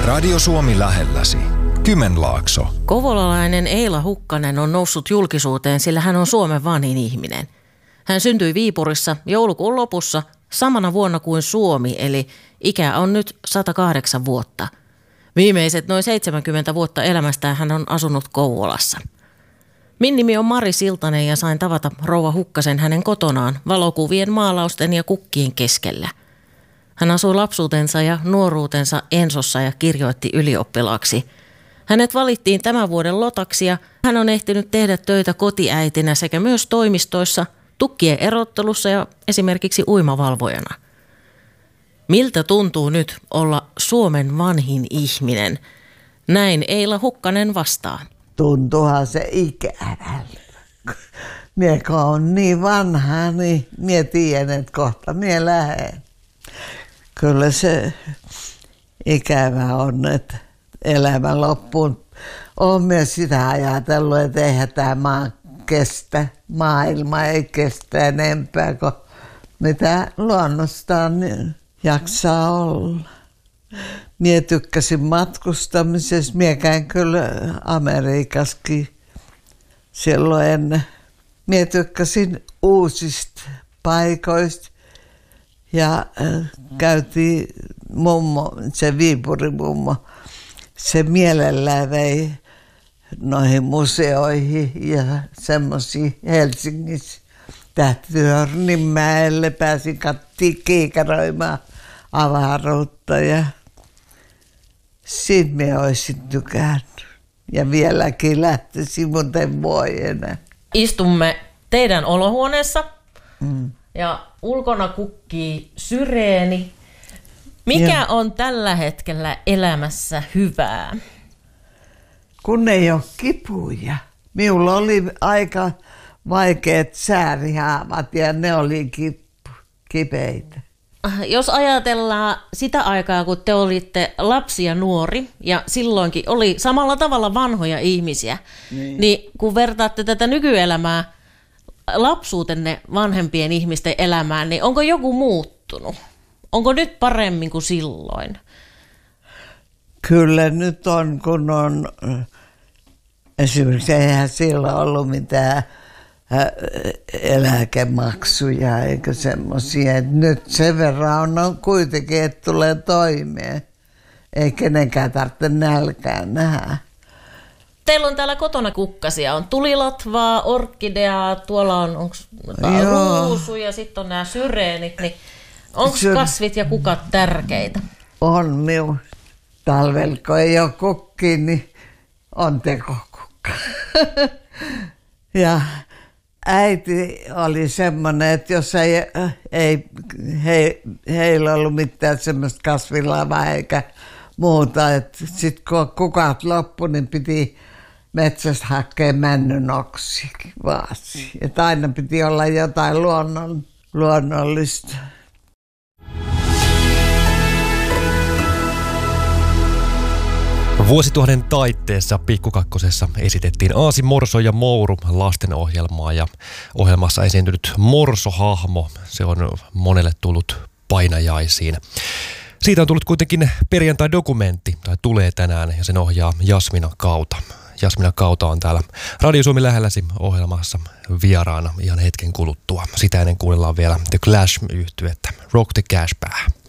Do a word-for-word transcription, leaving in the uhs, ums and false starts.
Radio Suomi lähelläsi. Kymenlaakso. Kouvolalainen Eila Hukkanen on noussut julkisuuteen, sillä hän on Suomen vanhin ihminen. Hän syntyi Viipurissa joulukuun lopussa samana vuonna kuin Suomi, eli ikä on nyt sata kahdeksan vuotta. Viimeiset noin seitsemänkymmentä vuotta elämästään hän on asunut Kouvolassa. Min nimi on Mari Siltanen ja sain tavata rouva Hukkasen hänen kotonaan valokuvien, maalausten ja kukkien keskellä. Hän asui lapsuutensa ja nuoruutensa Ensossa ja kirjoitti ylioppilaaksi. Hänet valittiin tämän vuoden lotaksi ja hän on ehtinyt tehdä töitä kotiäitinä sekä myös toimistoissa, tukkien erottelussa ja esimerkiksi uimavalvojana. Miltä tuntuu nyt olla Suomen vanhin ihminen? Näin Eila Hukkanen vastaa. Tuntuuhan se ikävältä. Mie kun on niin vanha, niin mie tiedän, että kohta mie lähden. Kyllä se ikävä on, että elämä loppuun. Olen myös sitä ajatellut, että eihän tämä maa kestä. Maailma ei kestä enempää kuin mitä luonnostaan niin jaksaa olla. Mie tykkäsin matkustamisesta. Mie käyn kyllä Amerikassakin silloin ennen. Mie tykkäsin uusista paikoista ja äh, käytiin mummo, se Viipurin mummo, se mielellään vei noihin museoihin ja semmoisiin Helsingissä. Tähtitörninmäelle pääsin kattiin kiikaroimaan avaruutta ja siitä minä olisin tykännyt. Ja vieläkin lähtisin, mutta en voi enää. Istumme teidän olohuoneessa mm. ja ulkona kukkii syreeni. Mikä ja. on tällä hetkellä elämässä hyvää? Kun ei ole kipuja. Minulla oli aika vaikeat säärihaavat ja ne oli kip- kipeitä. Jos ajatellaan sitä aikaa, kun te olitte lapsi ja nuori, ja silloinkin oli samalla tavalla vanhoja ihmisiä, niin, niin kun vertaatte tätä nykyelämää lapsuutenne vanhempien ihmisten elämään, niin onko joku muuttunut? Onko nyt paremmin kuin silloin? Kyllä nyt on, kun on, esimerkiksi eihän silloin ollut mitään eläkemaksuja eikä semmoisia. Nyt sen verran on kuitenkin, että tulee toimeen. Ei kenenkään tarvitse nälkään nähdä. Teillä on täällä kotona kukkasia. On tulilatvaa, orkideaa, tuolla on onko ruusu ja sitten on nämä syreenit. Niin onko Syr... kasvit ja kukat tärkeitä? On minun. Talvella kun ei ole kukkia, niin on tekokukka. Ja äiti oli semmoinen, että jos ei, ei he, heillä ollut mitään semmoista kasvilavaa eikä muuta, että sitten kun kukat loppui, niin piti metsästä hakea männyn oksia vaan. Että aina piti olla jotain luonnon, luonnollista. Vuosituhannen taitteessa Pikkukakkosessa esitettiin Aasi, Morso ja Mouru lastenohjelmaa ja ohjelmassa esiintynyt Morso-hahmo, se on monelle tullut painajaisiin. Siitä on tullut kuitenkin perjantai-dokumentti, tai tulee tänään, ja sen ohjaa Jasmina Kauta. Jasmina Kauta on täällä Radio Suomi lähelläsi -ohjelmassa vieraana ihan hetken kuluttua. Sitä ennen kuunnellaan vielä The Clash-yhtyettä Rock the Cash Pää.